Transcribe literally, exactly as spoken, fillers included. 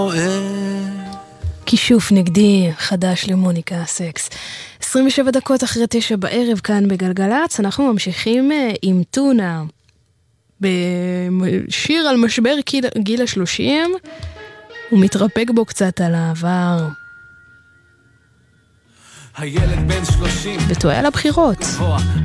כישוף נגדי חדש למוניקה סקס. עשרים ושבע דקות אחרי תשע בערב כאן בגלגלץ, אנחנו ממשיכים עם טונה בשיר על משבר גיל, גיל השלושים, ומתרפק בו קצת על העבר. הילד בן שלושים וטועה על הבחירות.